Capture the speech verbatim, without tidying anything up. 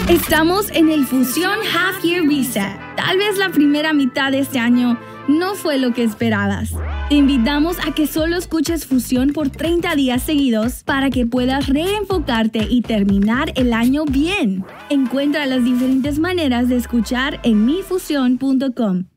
Estamos en el Fusión Half Year Reset. Tal vez la primera mitad de este año no fue lo que esperabas. Te invitamos a que solo escuches Fusión por treinta días seguidos para que puedas reenfocarte y terminar el año bien. Encuentra las diferentes maneras de escuchar en mi fusión punto com.